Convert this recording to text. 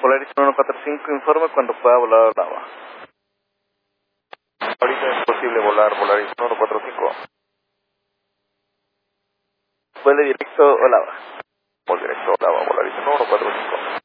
Polaris 145, informe cuando pueda volar a Olava. Ahorita es posible volar Polaris 145. Vuele directo Olava. Vuelo directo Olava, Polaris 145.